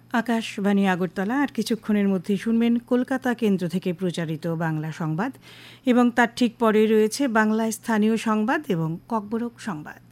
আকাশবাণী আগরতলা। আর কিছুক্ষণের মধ্যে শুনবেন কলকাতা কেন্দ্র থেকে প্রচারিত বাংলা সংবাদ এবং তার ঠিক পরে রয়েছে বাংলায় স্থানীয় সংবাদ এবং ককবরক সংবাদ।